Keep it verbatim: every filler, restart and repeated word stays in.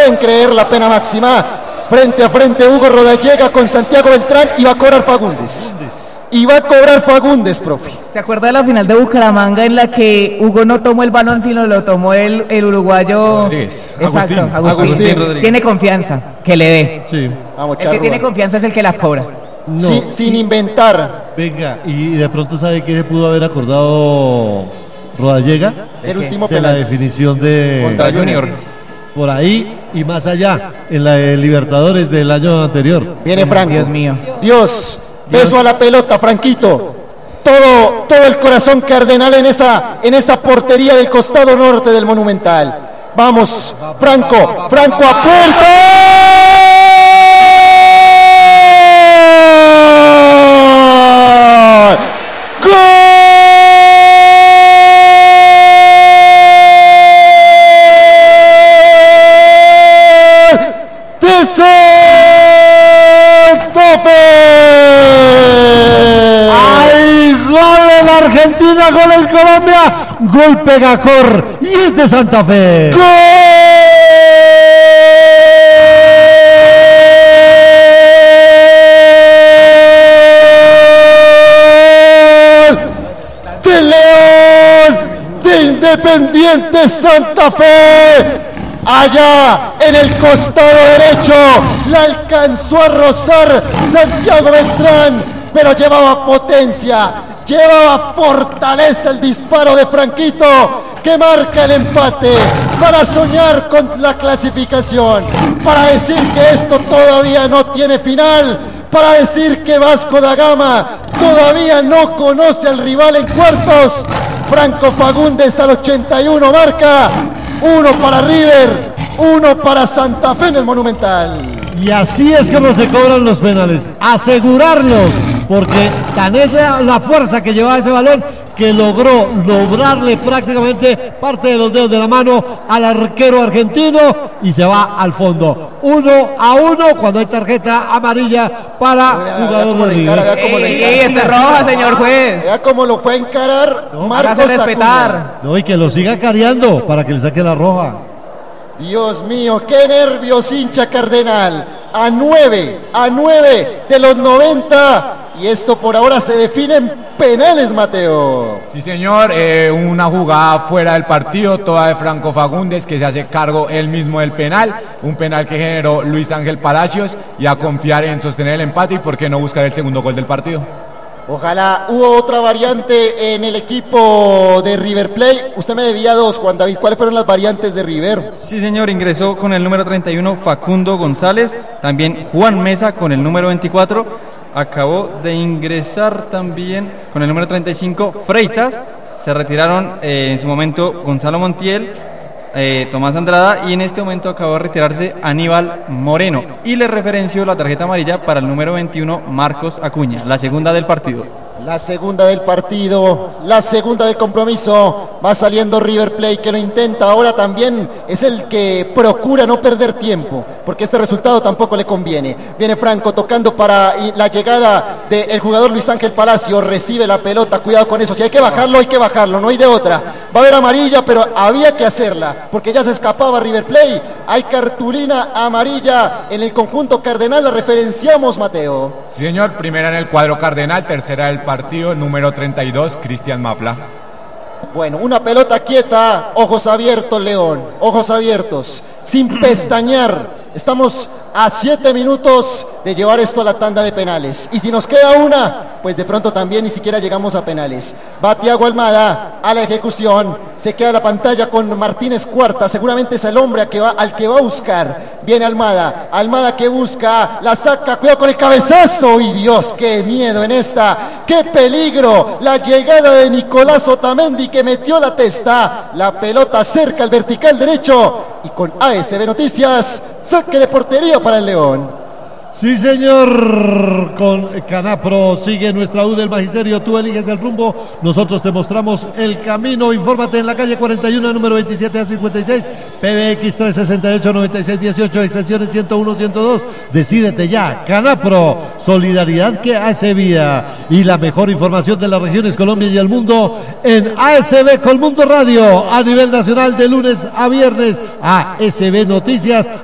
pueden creer la pena máxima. Frente a frente Hugo Rodallega con Santiago Beltrán y va a cobrar Fagundes. Y va a cobrar Fagundes, profe. ¿Se acuerda de la final de Bucaramanga en la que Hugo no tomó el balón, sino lo tomó el, el uruguayo? Rodríguez. Exacto, Agustín. Agustín. Agustín Rodríguez. Tiene confianza, que le dé. Sí. Vamos, El que Charrúa. tiene confianza es el que las cobra. No. Sin, sin inventar. Venga, y de pronto sabe que se pudo haber acordado Rodallega El último de la penal. definición de Contra Junior. por ahí y más allá en la de Libertadores del año anterior. Viene Franco. Dios mío. Dios, beso a la pelota, Franquito. Todo, todo el corazón cardenal en esa, en esa portería del costado norte del Monumental. Vamos, Franco, Franco a puerta. ¡Gol! ¡De Santa Fe! ¡Hay gol en Argentina, gol en Colombia! Gol Pegacor y es de Santa Fe. ¡Gol de León de Independiente Santa Fe! Allá en el costado derecho la alcanzó a rozar Santiago Beltrán, pero llevaba potencia, llevaba fortaleza el disparo de Franquito, que marca el empate para soñar con la clasificación, para decir que esto todavía no tiene final, para decir que Vasco da Gama todavía no conoce al rival en cuartos. Franco Fagundes al ochenta y uno marca uno para River, uno para Santa Fe en el Monumental. Y así es como se cobran los penales, asegurarlos, porque tan es la, la fuerza que llevaba ese balón que logró lograrle prácticamente parte de los dedos de la mano al arquero argentino y se va al fondo. Uno a uno cuando hay tarjeta amarilla para jugador de River. Vea cómo le ¡Ey, encara. ey, es roja, señor juez! Vea cómo lo fue a encarar Marcos Hágase Acuña. respetar. No, y que lo siga careando para que le saque la roja. Dios mío, qué nervios, hincha cardenal. A nueve, a nueve de los noventa. Y esto por ahora se define en penales, Mateo. Sí, señor, eh, una jugada fuera del partido, toda de Franco Fagundes, que se hace cargo él mismo del penal, un penal que generó Luis Ángel Palacios, y a confiar en sostener el empate y por qué no buscar el segundo gol del partido. Ojalá. Hubo otra variante en el equipo de River Plate. Usted me debía dos, Juan David. ¿Cuáles fueron las variantes de River? Sí, señor, ingresó con el número treinta y uno Facundo González, también Juan Mesa con el número veinticuatro, acabó de ingresar también con el número treinta y cinco Freitas, se retiraron eh, en su momento Gonzalo Montiel, eh, Tomás Andrada, y en este momento acabó de retirarse Aníbal Moreno, y le referenció la tarjeta amarilla para el número veintiuno Marcos Acuña, la segunda del partido. La segunda del partido, la segunda del compromiso. Va saliendo River Plate, que lo intenta. Ahora también es el que procura no perder tiempo, porque este resultado tampoco le conviene. Viene Franco tocando para la llegada del jugador Luis Ángel Palacio. Recibe la pelota, cuidado con eso. Si hay que bajarlo, hay que bajarlo, no hay de otra. Va a haber amarilla, pero había que hacerla, porque ya se escapaba River Plate. Hay cartulina amarilla en el conjunto cardenal. La referenciamos, Mateo. Sí, señor, primera en el cuadro cardenal, tercera del partido, número treinta y dos, Cristian Mafla. Bueno, una pelota quieta, ojos abiertos, León, ojos abiertos, sin pestañear. Estamos a siete minutos de llevar esto a la tanda de penales. Y si nos queda una, pues de pronto también ni siquiera llegamos a penales. Va Thiago Almada a la ejecución. Se queda la pantalla con Martínez Cuarta. Seguramente es el hombre al que va, al que va a buscar. Viene Almada. Almada que busca, la saca. Cuidado con el cabezazo. ¡Y Dios, qué miedo en esta! ¡Qué peligro! La llegada de Nicolás Otamendi, que metió la testa. La pelota cerca al vertical derecho. Y con A S B Noticias, saque de portería para el León. Sí, señor, con Canapro sigue nuestra U del Magisterio, tú eliges el rumbo, nosotros te mostramos el camino. Infórmate en la calle cuarenta y uno, número veintisiete a cincuenta y seis, P B X tres sesenta y ocho, noventa y seis dieciocho, extensiones ciento uno, ciento dos. Decídete ya, Canapro, solidaridad que hace vida. Y la mejor información de las regiones, Colombia y el mundo en A S B Colmundo Radio, a nivel nacional de lunes a viernes. A S B Noticias,